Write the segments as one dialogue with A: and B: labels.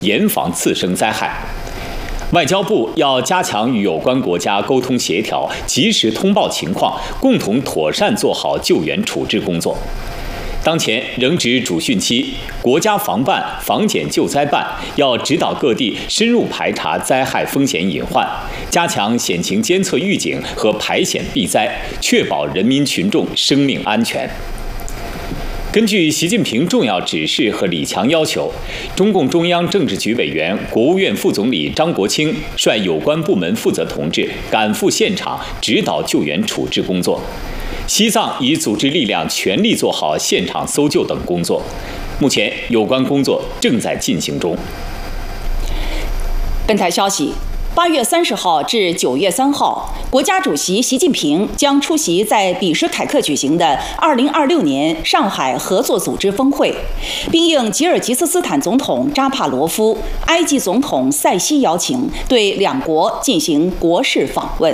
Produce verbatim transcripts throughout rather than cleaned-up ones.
A: 严防次生灾害。外交部要加强与有关国家沟通协调，及时通报情况，共同妥善做好救援处置工作。当前仍值主汛期，国家防办、防检救灾办要指导各地深入排查灾害风险隐患，加强险情监测预警和排险避灾，确保人民群众生命安全。根据习近平重要指示和李强要求，中共中央政治局委员、国务院副总理张国清率有关部门负责同志赶赴现场，指导救援处置工作。西藏已组织力量全力做好现场搜救等工作，目前有关工作正在进行中。
B: 本台消息。八月三十号至九月三号，国家主席习近平将出席在比什凯克举行的二零二六年上海合作组织峰会，并应吉尔吉斯斯坦总统扎帕罗夫、埃及总统塞西邀请，对两国进行国事访问。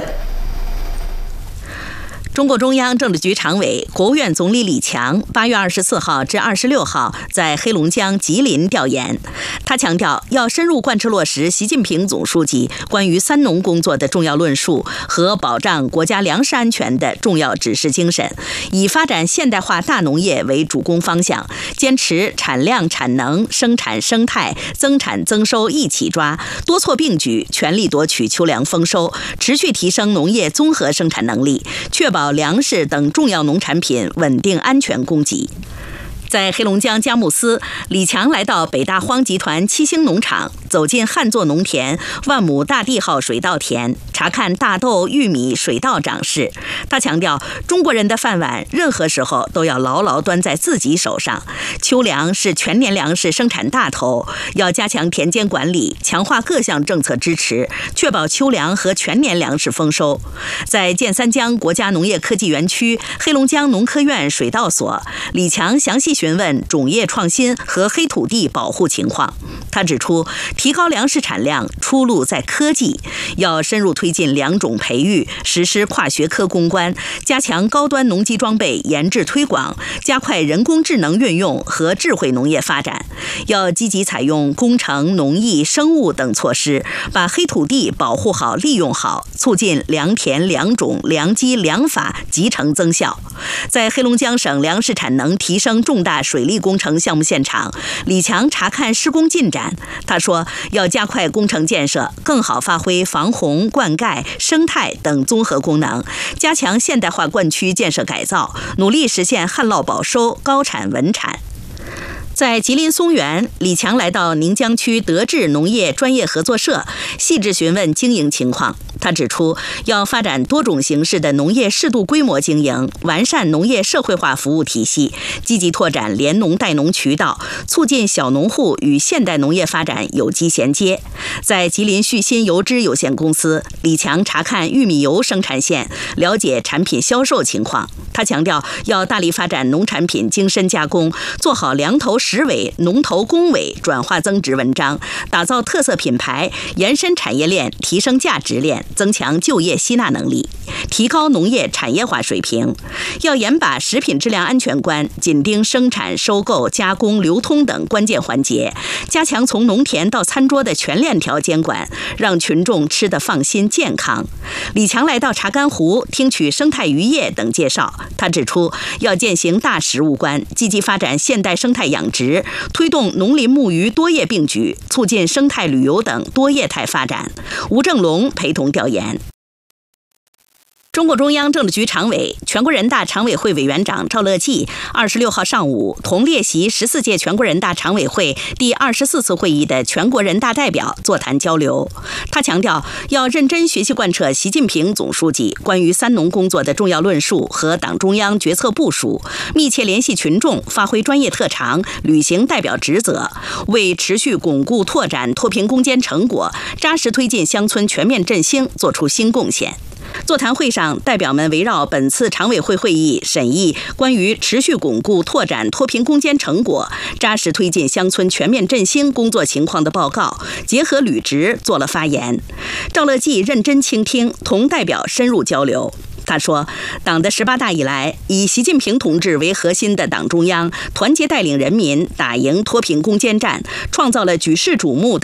C: 中共中央政治局常委、国务院总理李强八月二十四号至二十六号在黑龙江吉林调研。他强调，要深入贯彻落实习近平总书记关于三农工作的重要论述和保障国家粮食安全的重要指示精神，以发展现代化大农业为主攻方向，坚持产量、产能、生产生态、增产增收一起抓，多措并举，全力夺取秋粮丰收，持续提升农业综合生产能力，确保粮食等重要农产品稳定安全供给。在黑龙江佳木斯，李强来到北大荒集团七星农场，走进旱作农田万亩大地号水稻田，查看大豆、玉米、水稻长势。他强调，中国人的饭碗任何时候都要牢牢端在自己手上。秋粮是全年粮食生产大头，要加强田间管理，强化各项政策支持，确保秋粮和全年粮食丰收。在建三江国家农业科技园区、黑龙江农科院水稻所，李强详细询问种业创新和黑土地保护情况。他指出，提高粮食产量出路在科技，要深入推进两种培育，实施跨学科攻关，加强高端农机装备研制推广，加快人工智能运用和智慧农业发展。要积极采用工程、农艺、生物等措施，把黑土地保护好、利用好，促进良田、良种、良机、良法集成增效。在黑龙江省粮食产能提升重大水利工程项目现场，李强查看施工进展。他说，要加快工程建设，更好发挥防洪、灌溉、生态等综合功能，加强现代化灌区建设改造，努力实现旱涝保收、高产稳产。在吉林松原，李强来到宁江区德智农业专业合作社，细致询问经营情况。他指出，要发展多种形式的农业适度规模经营，完善农业社会化服务体系，积极拓展联农带农渠道，促进小农户与现代农业发展有机衔接。在吉林旭鑫油脂有限公司，李强查看玉米油生产线，了解产品销售情况。他强调，要大力发展农产品精深加工，做好粮头实尾、农头工尾转化增值文章，打造特色品牌，延伸产业链，提升价值链，增强就业吸纳能力，提高农业产业化水平。要严把食品质量安全关，紧盯生产、收购、加工、流通等关键环节，加强从农田到餐桌的全链条监管，让群众吃得放心健康。李强来到查干湖，听取生态渔业等介绍。他指出，要践行大食物观，积极发展现代生态养殖，推动农林牧渔多业并举，促进生态旅游等多业态发展。吴正龙陪同调研。中共中央政治局常委、全国人大常委会委员长赵乐际二十六号上午同列席十四届全国人大常委会第二十四次会议的全国人大代表座谈交流。他强调，要认真学习贯彻习近平总书记关于三农工作的重要论述和党中央决策部署，密切联系群众，发挥专业特长，履行代表职责，为持续巩固拓展脱贫攻坚成果，扎实推进乡村全面振兴作出新贡献。座谈会上，代表们围绕本次常委会会议审议关于持续巩固拓展脱贫攻坚成果、扎实推进乡村全面振兴工作情况的报告，结合履职做了发言。赵乐际认真倾听，同代表深入交流。他说，党的十八大以来，以习近平同志为核心的党中央团结带领人民打赢脱贫攻坚战，创造了举世瞩目的